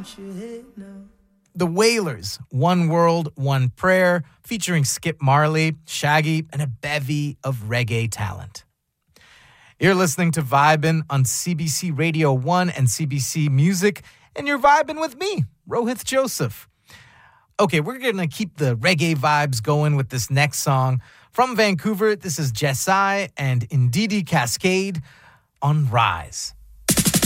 The Wailers, One World, One Prayer, featuring Skip Marley, Shaggy, and a bevy of reggae talent. You're listening to Vibin' on CBC Radio 1 and CBC Music, and you're vibing with me, Rohith Joseph. Okay, we're going to keep the reggae vibes going with this next song. From Vancouver, this is Jessai and Ndidi Cascade on Rise.